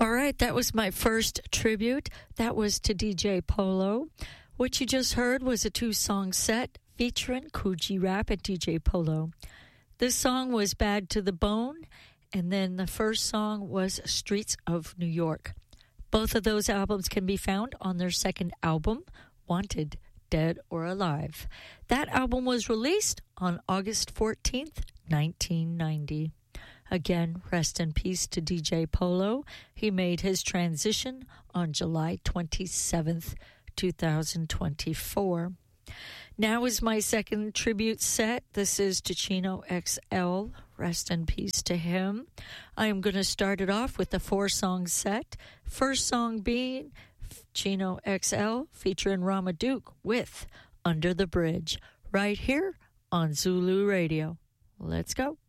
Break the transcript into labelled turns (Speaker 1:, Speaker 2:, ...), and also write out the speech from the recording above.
Speaker 1: All right, that was my first tribute. That was to DJ Polo. What you just heard was a 2-song set featuring Kool G Rap and DJ Polo. This song was Bad to the Bone, and then the first song was Streets of New York. Both of those albums can be found on their second album, Wanted, Dead or Alive. That album was released on August 14th, 1990. Again, rest in peace to DJ Polo. He made his transition on July 27th, 2024. Now is my second tribute set. This is to Chino XL. Rest in peace to him. I am going to start it off with a 4-song set. First song being Chino XL featuring Ramaduke with Under the Bridge, right here on Zulu Radio. Let's go.